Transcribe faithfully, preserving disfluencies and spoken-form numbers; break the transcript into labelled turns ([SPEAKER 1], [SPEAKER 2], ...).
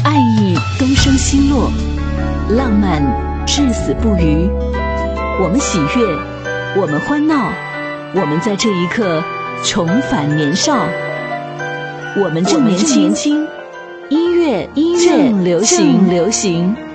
[SPEAKER 1] 爱意东升西落，浪漫至死不渝。我们喜悦，我们欢闹，我们在这一刻重返年少。我们正年轻，音乐音乐正流行流行。